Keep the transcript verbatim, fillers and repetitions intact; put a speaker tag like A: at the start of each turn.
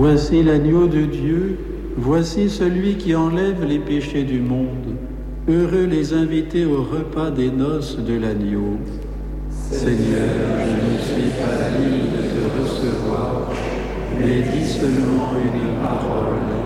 A: Voici l'agneau de Dieu, voici celui qui enlève les péchés du monde. Heureux les invités au repas des noces de l'agneau. Seigneur, je ne suis pas digne de te recevoir, mais dis seulement une parole